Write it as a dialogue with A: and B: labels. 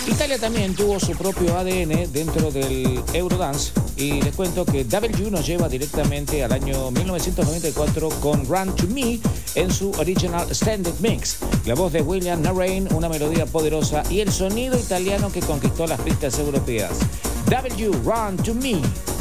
A: Italia también tuvo su propio ADN dentro del Eurodance y les cuento que W nos lleva directamente al año 1994 con Run to Me en su original Extended Mix. La voz de William Narain, una melodía poderosa y el sonido italiano que conquistó las pistas europeas. W, Run to Me.